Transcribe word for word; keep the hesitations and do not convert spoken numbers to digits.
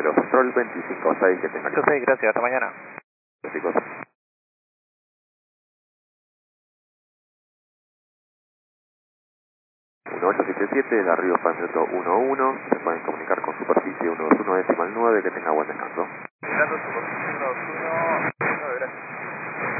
Aero Control veinticinco seis, que tenga veinticinco seis, gracias, hasta mañana. chicos. uno ocho siete siete, la Río para el minuto uno uno, se pueden comunicar con superficie uno dos uno decimal nueve, que tenga buen descanso. Gracias,